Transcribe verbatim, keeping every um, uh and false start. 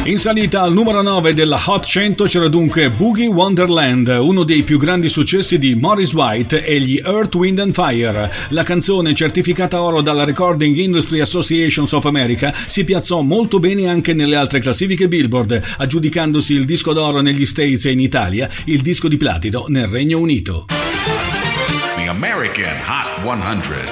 In salita al numero nove della Hot cento c'era dunque Boogie Wonderland, uno dei più grandi successi di Maurice White e gli Earth, Wind and Fire. La canzone, certificata oro dalla Recording Industry Association of America, si piazzò molto bene anche nelle altre classifiche Billboard, aggiudicandosi il disco d'oro negli States e in Italia, il disco di platino nel Regno Unito. The American Hot cento.